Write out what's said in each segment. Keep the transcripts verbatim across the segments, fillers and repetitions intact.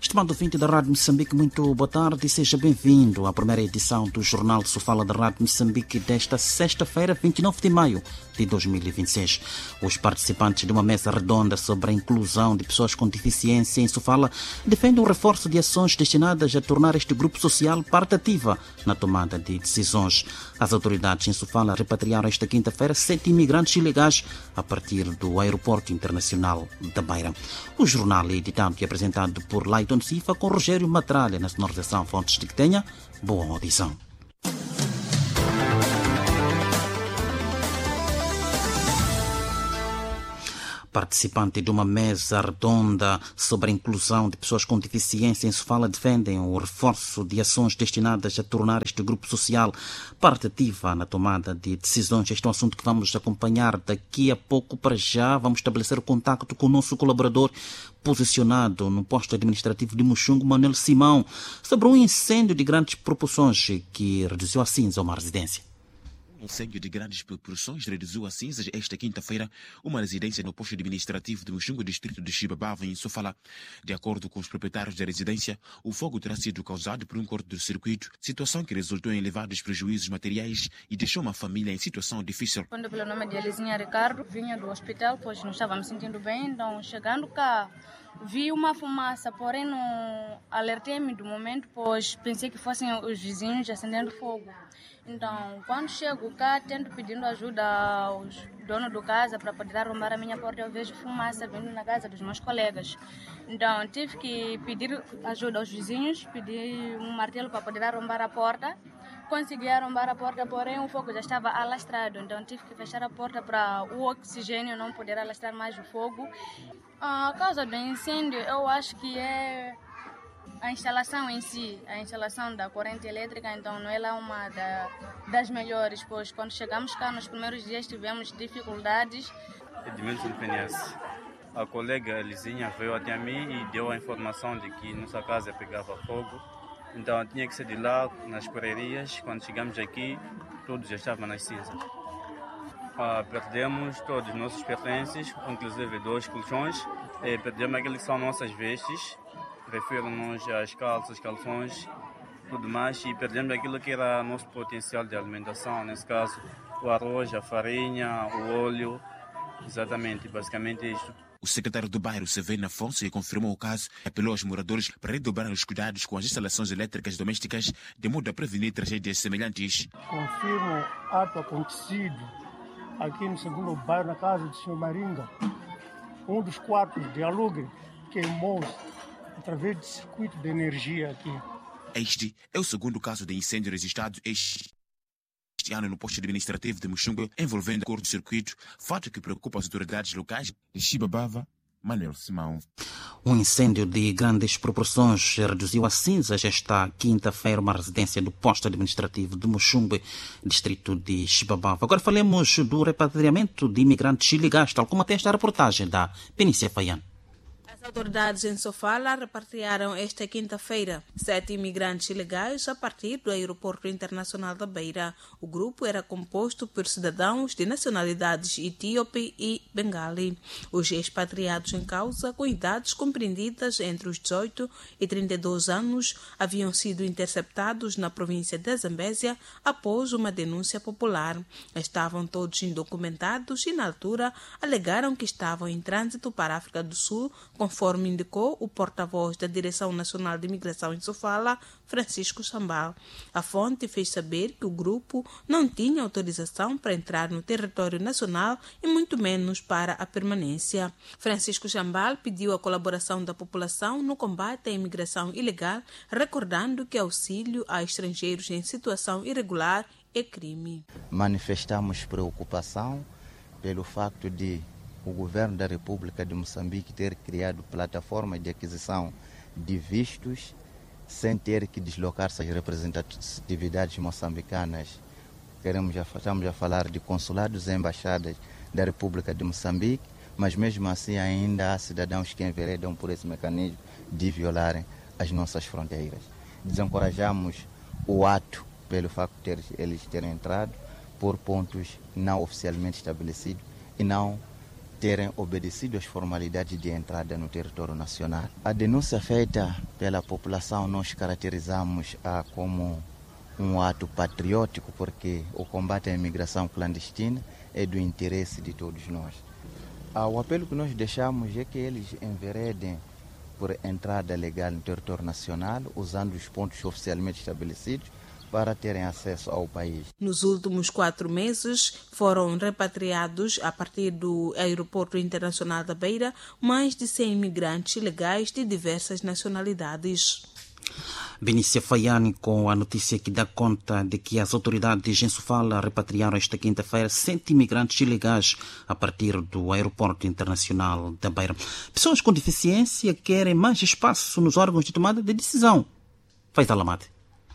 Estimado ouvinte da Rádio Moçambique, muito boa tarde e seja bem-vindo à primeira edição do Jornal de Sofala da Rádio Moçambique desta sexta-feira, vinte e nove de maio de dois mil e vinte e seis. Os participantes de uma mesa redonda sobre a inclusão de pessoas com deficiência em Sofala defendem o reforço de ações destinadas a tornar este grupo social parte ativa na tomada de decisões. As autoridades em Sofala repatriaram esta quinta-feira sete imigrantes ilegais a partir do Aeroporto Internacional da Beira. O jornal é editado e apresentado por Leiton Sifa com Rogério Matralha na sonorização Fontes de Quitenha. Boa audição. Participantes de uma mesa redonda sobre a inclusão de pessoas com deficiência em Sofala defendem o reforço de ações destinadas a tornar este grupo social parte ativa na tomada de decisões. Este é um assunto que vamos acompanhar daqui a pouco. Para já vamos estabelecer o contacto com o nosso colaborador posicionado no posto administrativo de Muxungo, Manuel Simão, sobre um incêndio de grandes proporções que reduziu a cinza uma residência. Um incêndio de grandes proporções reduziu a cinzas esta quinta-feira uma residência no posto administrativo de Muxungo, distrito de Xibabava, em Sofala. De acordo com os proprietários da residência, o fogo terá sido causado por um corto-circuito, situação que resultou em elevados prejuízos materiais e deixou uma família em situação difícil. Quando pelo nome de Elisinha Ricardo, vinha do hospital, pois não estava me sentindo bem, então chegando cá vi uma fumaça, porém não alertei-me do momento, pois pensei que fossem os vizinhos acendendo fogo. Então, quando chego cá, tento pedindo ajuda aos donos da casa para poder arrombar a minha porta, eu vejo fumaça vindo na casa dos meus colegas. Então, tive que pedir ajuda aos vizinhos, pedi um martelo para poder arrombar a porta. Consegui arrombar a porta, porém o fogo já estava alastrado, então tive que fechar a porta para o oxigênio não poder alastrar mais o fogo. A causa do incêndio, eu acho que é a instalação em si, a instalação da corrente elétrica, então não é lá uma da, das melhores, pois quando chegamos cá nos primeiros dias tivemos dificuldades. Edmilson Penhas, a colega Elisinha veio até mim e deu a informação de que nossa casa pegava fogo, então tinha que ser de lá nas correrias. Quando chegamos aqui, tudo já estava nas cinzas. Ah, perdemos todos os nossos pertences, inclusive dois colchões, e perdemos aquilo que são nossas vestes. Refiro-nos às calças, calções, tudo mais, e perdemos aquilo que era nosso potencial de alimentação, nesse caso o arroz, a farinha, o óleo, exatamente, basicamente isto. O secretário do bairro, Severino Afonso, confirmou o caso e apelou aos moradores para redobrar os cuidados com as instalações elétricas domésticas de modo a prevenir tragédias semelhantes. Confirmo ato acontecido aqui no segundo bairro, na casa do senhor Maringa. Um dos quartos de aluguel queimou-se através de circuito de energia aqui. Este é o segundo caso de incêndio registrado este ano no posto administrativo de Muxungo, envolvendo curto-circuito, fato que preocupa as autoridades locais de Xibabava. Manuel Simão. Um incêndio de grandes proporções reduziu a cinzas esta quinta-feira uma residência do posto administrativo de Muxungo, distrito de Xibabava. Agora falemos do repatriamento de imigrantes ilegais, tal como até esta reportagem da Penícia Faiana. As autoridades em Sofala repatriaram esta quinta-feira sete imigrantes ilegais a partir do Aeroporto Internacional da Beira. O grupo era composto por cidadãos de nacionalidades etíope e bengali. Os expatriados em causa, com idades compreendidas entre os dezoito e trinta e dois anos, haviam sido interceptados na província de Zambésia após uma denúncia popular. Estavam todos indocumentados e, na altura, alegaram que estavam em trânsito para a África do Sul, conforme indicou o porta-voz da Direção Nacional de Imigração em Sofala, Francisco Chambal. A fonte fez saber que o grupo não tinha autorização para entrar no território nacional e muito menos para a permanência. Francisco Chambal pediu a colaboração da população no combate à imigração ilegal, recordando que auxílio a estrangeiros em situação irregular é crime. Manifestamos preocupação pelo facto de o governo da República de Moçambique ter criado plataforma de aquisição de vistos sem ter que deslocar-se às representatividades moçambicanas. Queremos, já, estamos a falar de consulados e embaixadas da República de Moçambique, mas mesmo assim ainda há cidadãos que enveredam por esse mecanismo de violarem as nossas fronteiras. Desencorajamos o ato pelo facto de ter, eles terem entrado por pontos não oficialmente estabelecidos e não terem obedecido às formalidades de entrada no território nacional. A denúncia feita pela população nós caracterizamos a como um ato patriótico, porque o combate à imigração clandestina é do interesse de todos nós. O apelo que nós deixamos é que eles enveredem por entrada legal no território nacional, usando os pontos oficialmente estabelecidos, para terem acesso ao país. Nos últimos quatro meses, foram repatriados, a partir do Aeroporto Internacional da Beira, mais de cem imigrantes ilegais de diversas nacionalidades. Benícia Faiani com a notícia que dá conta de que as autoridades em Sofala repatriaram esta quinta-feira sete imigrantes ilegais a partir do Aeroporto Internacional da Beira. Pessoas com deficiência querem mais espaço nos órgãos de tomada de decisão. Faz Alamate.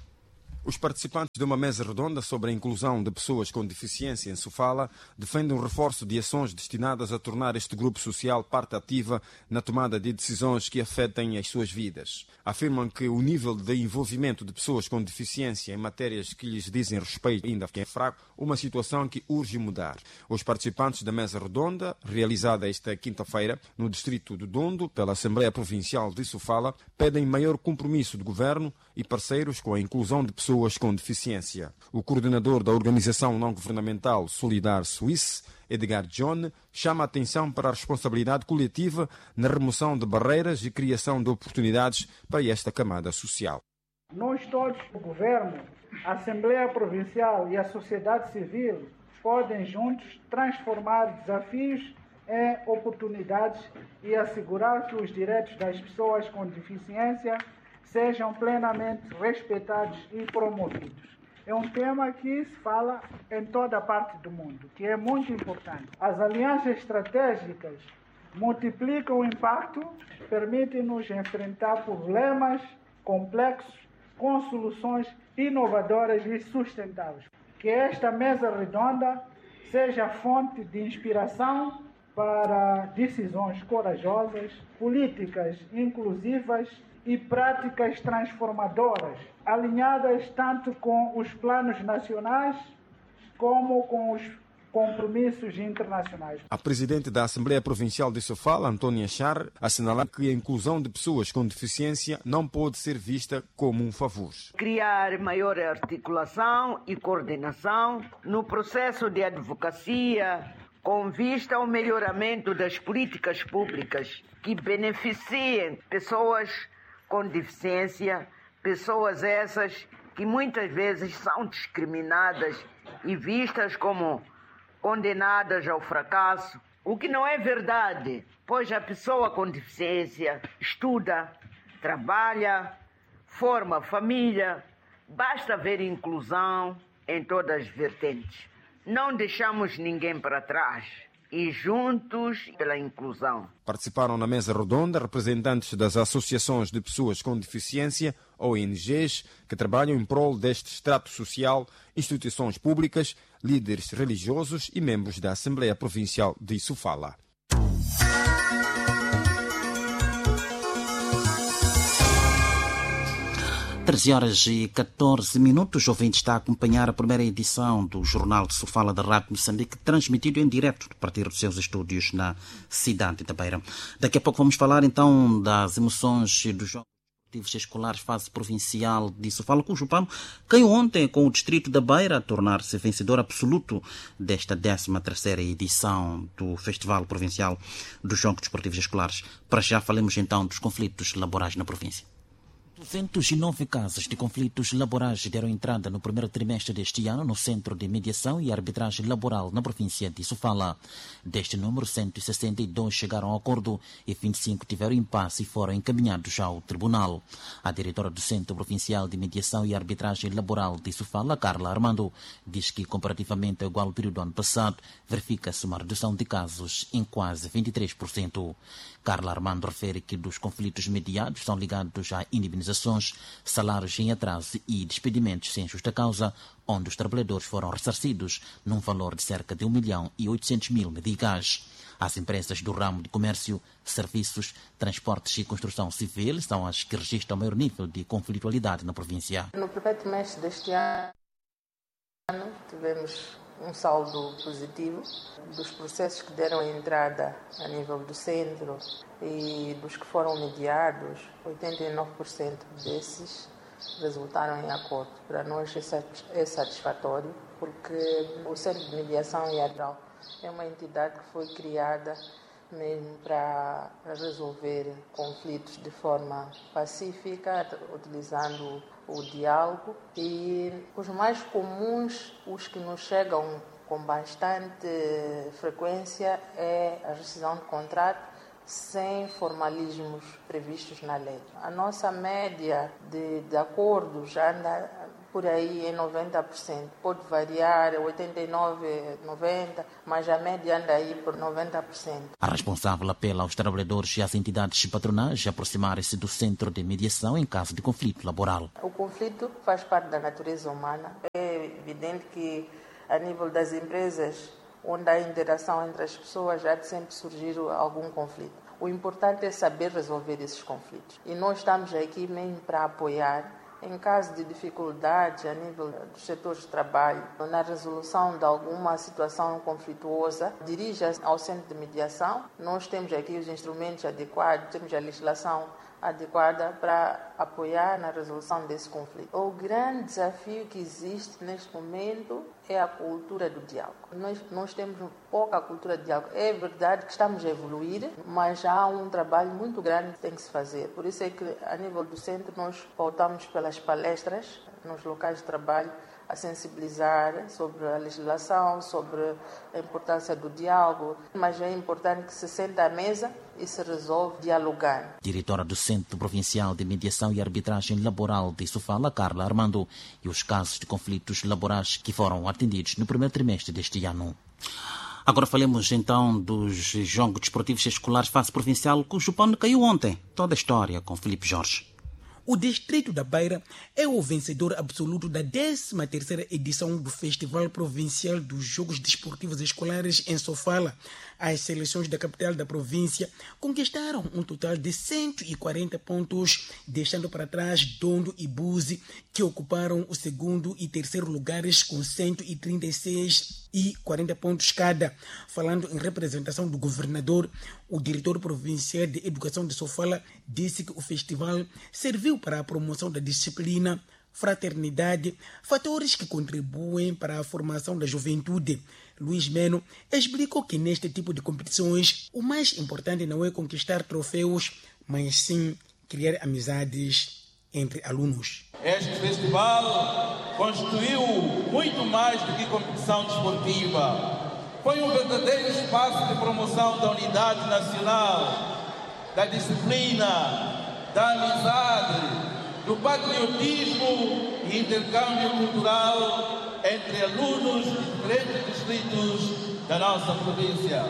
Os participantes de uma mesa redonda sobre a inclusão de pessoas com deficiência em Sofala defendem um reforço de ações destinadas a tornar este grupo social parte ativa na tomada de decisões que afetem as suas vidas. Afirmam que o nível de envolvimento de pessoas com deficiência em matérias que lhes dizem respeito ainda é fraco, uma situação que urge mudar. Os participantes da mesa redonda, realizada esta quinta-feira no distrito do Dondo pela Assembleia Provincial de Sofala, pedem maior compromisso do governo e parceiros com a inclusão de pessoas com deficiência. O coordenador da organização não-governamental Solidar Suisse, Edgar John, chama a atenção para a responsabilidade coletiva na remoção de barreiras e criação de oportunidades para esta camada social. Nós todos, o governo, a Assembleia Provincial e a sociedade civil, podem juntos transformar desafios em oportunidades e assegurar que os direitos das pessoas com deficiência sejam plenamente respeitados e promovidos. É um tema que se fala em toda a parte do mundo, que é muito importante. As alianças estratégicas multiplicam o impacto, permitem-nos enfrentar problemas complexos com soluções inovadoras e sustentáveis. Que esta mesa redonda seja fonte de inspiração para decisões corajosas, políticas inclusivas e práticas transformadoras, alinhadas tanto com os planos nacionais como com os compromissos internacionais. A presidente da Assembleia Provincial de Sofala, Antônia Char, assinala que a inclusão de pessoas com deficiência não pode ser vista como um favor. Criar maior articulação e coordenação no processo de advocacia com vista ao melhoramento das políticas públicas que beneficiem pessoas com deficiência, pessoas essas que muitas vezes são discriminadas e vistas como condenadas ao fracasso, o que não é verdade, pois a pessoa com deficiência estuda, trabalha, forma família, basta ver inclusão em todas as vertentes. Não deixamos ninguém para trás. E juntos pela inclusão. Participaram na mesa redonda representantes das associações de pessoas com deficiência, O N Gs, que trabalham em prol deste extrato social, instituições públicas, líderes religiosos e membros da Assembleia Provincial de Sofala. treze horas e catorze minutos, o ouvinte está a acompanhar a primeira edição do Jornal de Sofala da Rádio Moçambique, transmitido em direto a partir dos seus estúdios na cidade da Beira. Daqui a pouco vamos falar então das emoções dos Jogos Esportivos Escolares fase provincial de Sofala, cujo P A M caiu ontem com o distrito da Beira a tornar-se vencedor absoluto desta décima terceira edição do Festival Provincial dos Jogos Esportivos Escolares. Para já falemos então dos conflitos laborais na província. duzentos e nove casos de conflitos laborais deram entrada no primeiro trimestre deste ano no Centro de Mediação e Arbitragem Laboral na província de Sofala. Deste número, cento e sessenta e dois chegaram a acordo e vinte e cinco tiveram impasse e foram encaminhados ao tribunal. A diretora do Centro Provincial de Mediação e Arbitragem Laboral de Sofala, Carla Armando, diz que, comparativamente ao igual período do ano passado, verifica-se uma redução de casos em quase vinte e três por cento. Carla Armando refere que dos conflitos mediados são ligados a indemnizações, salários em atraso e despedimentos sem justa causa, onde os trabalhadores foram ressarcidos num valor de cerca de um milhão e oitocentos mil meticais. As empresas do ramo de comércio, serviços, transportes e construção civil são as que registram o maior nível de conflitualidade na província. No primeiro trimestre deste ano tivemos um saldo positivo dos processos que deram entrada a nível do centro e dos que foram mediados, oitenta e nove por cento desses resultaram em acordo. Para nós é satisfatório, porque o Centro de Mediação e Arbitral é uma entidade que foi criada mesmo para resolver conflitos de forma pacífica, utilizando o diálogo, e os mais comuns, os que nos chegam com bastante frequência, é a rescisão de contrato sem formalismos previstos na lei. A nossa média de, de acordos anda por aí em noventa por cento. Pode variar oitenta e nove por cento, noventa por cento, mas a média anda aí por noventa por cento. A responsável apela aos trabalhadores e às entidades patronais a aproximarem-se do centro de mediação em caso de conflito laboral. O conflito faz parte da natureza humana. É evidente que a nível das empresas, onde há interação entre as pessoas, já de sempre surgir algum conflito. O importante é saber resolver esses conflitos. E nós estamos aqui mesmo para apoiar, em caso de dificuldade a nível dos setores de trabalho, na resolução de alguma situação conflituosa, dirija-se ao centro de mediação. Nós temos aqui os instrumentos adequados, temos a legislação adequada para apoiar na resolução desse conflito. O grande desafio que existe neste momento é a cultura do diálogo. Nós, nós temos pouca cultura de diálogo. É verdade que estamos a evoluir, mas há um trabalho muito grande que tem que se fazer. Por isso é que, a nível do centro, nós pautamos pelas palestras nos locais de trabalho, a sensibilizar sobre a legislação, sobre a importância do diálogo, mas é importante que se sente à mesa e se resolve dialogando. Diretora do Centro Provincial de Mediação e Arbitragem Laboral de Sofala, Carla Armando, e os casos de conflitos laborais que foram atendidos no primeiro trimestre deste ano. Agora falemos então dos Jogos Desportivos Escolares Fase Provincial, cujo pano caiu ontem. Toda a história com Filipe Jorge. O Distrito da Beira é o vencedor absoluto da décima terceira edição do Festival Provincial dos Jogos Desportivos Escolares em Sofala. As seleções da capital da província conquistaram um total de cento e quarenta pontos, deixando para trás Dondo e Buzi, que ocuparam o segundo e terceiro lugares com cento e trinta e seis e quarenta pontos cada. Falando em representação do governador, o diretor provincial de Educação de Sofala disse que o festival serviu para a promoção da disciplina, fraternidade, fatores que contribuem para a formação da juventude. Luiz Meno explicou que neste tipo de competições o mais importante não é conquistar troféus, mas sim criar amizades entre alunos. Este festival constituiu muito mais do que competição desportiva. Foi um verdadeiro espaço de promoção da unidade nacional, da disciplina, da amizade, do patriotismo e intercâmbio cultural entre alunos de diferentes distritos da nossa província.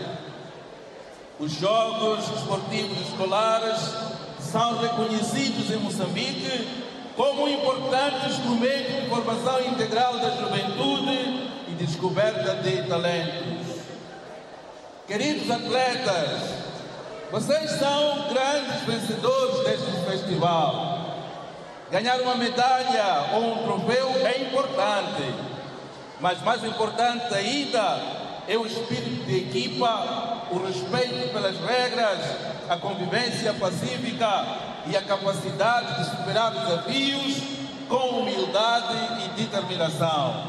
Os Jogos Desportivos Escolares são reconhecidos em Moçambique como um importante instrumento de formação integral da juventude e descoberta de talentos. Queridos atletas, vocês são grandes vencedores deste festival. Ganhar uma medalha ou um troféu é importante, mas mais importante ainda é o espírito de equipa, o respeito pelas regras, a convivência pacífica e a capacidade de superar desafios com humildade e determinação.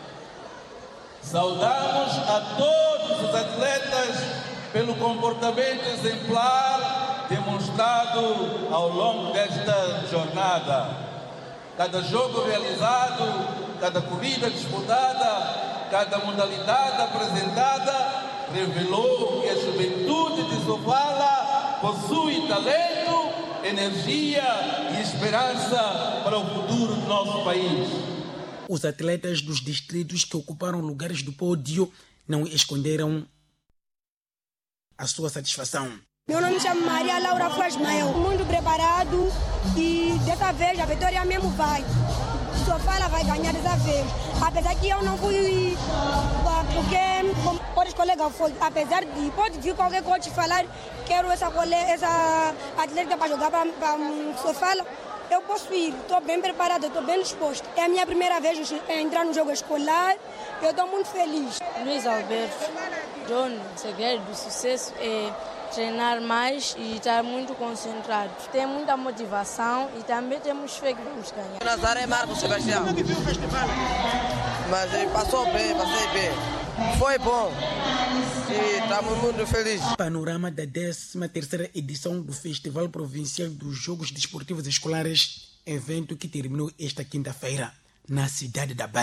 Saudamos a todos os atletas pelo comportamento exemplar demonstrado ao longo desta jornada. Cada jogo realizado, cada corrida disputada, cada modalidade apresentada revelou que a juventude de Sofala possui talento, energia e esperança para o futuro do nosso país. Os atletas dos distritos que ocuparam lugares do pódio não esconderam a sua satisfação. Meu nome se chama Maria Laura Flores Mael. Muito preparado e dessa vez a vitória mesmo vai. Sofala vai ganhar dessa vez. Apesar que eu não fui, porque como outros colegas foram, apesar de pode vir qualquer coach falar quero essa colega, essa atleta para jogar para Sofala, eu posso ir, estou bem preparada, estou bem disposta. É a minha primeira vez a entrar no jogo escolar, eu estou muito feliz. Luiz Alberto, John, o segredo do sucesso é treinar mais e estar muito concentrado. Tem muita motivação e também temos fé que vamos ganhar. Nazaré Marcos Sebastião. Como é que viu o festival? Mas passou bem, passei bem. Foi bom e estamos muito felizes. Panorama da décima terceira edição do Festival Provincial dos Jogos Desportivos Escolares, evento que terminou esta quinta-feira na cidade da Bahia.